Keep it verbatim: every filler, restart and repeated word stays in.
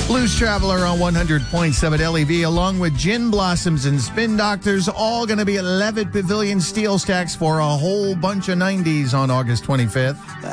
Blues Traveler on one hundred point seven L E V, along with Gin Blossoms and Spin Doctors, all going to be at Levitt Pavilion Steel Stacks for a whole bunch of nineties on August twenty-fifth.